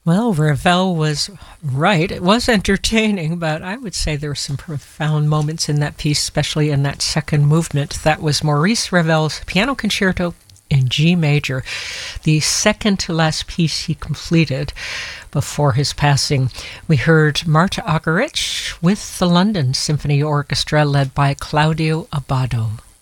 Well, Ravel was right. It was entertaining, but I would say there were some profound moments in that piece, especially in that second movement. That was Maurice Ravel's Piano Concerto in G major, the second to last piece he completed before his passing. We heard Marta Argerich with the London Symphony Orchestra led by Claudio Abbado.